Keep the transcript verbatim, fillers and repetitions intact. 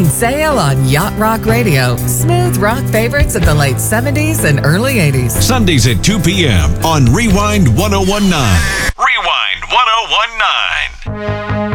Main Sale on Yacht Rock Radio. Smooth rock favorites of the late seventies and early eighties. Sundays at two p.m. on Rewind ten nineteen. Rewind ten nineteen.